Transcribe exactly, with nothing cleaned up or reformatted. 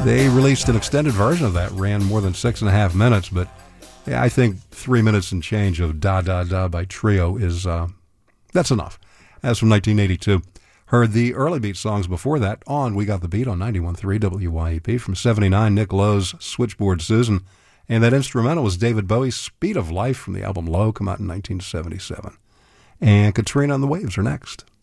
They released an extended version of that, ran more than six and a half minutes, but yeah, I think three minutes and change of Da Da Da by Trio is, uh, that's enough. That's from nineteen eighty-two. Heard the early beat songs before that on We Got the Beat on ninety-one point three W Y E P. From seventy-nine, Nick Lowe's Switchboard Susan. And that instrumental was David Bowie's Speed of Life from the album Low, come out in nineteen seventy-seven. And Katrina and the Waves are next.